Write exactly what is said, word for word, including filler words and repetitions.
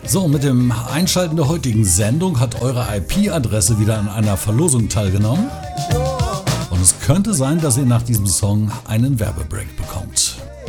So, mit dem Einschalten der heutigen Sendung hat eure I P-Adresse wieder an einer Verlosung teilgenommen. Und es könnte sein, dass ihr nach diesem Song einen Werbebreak bekommt.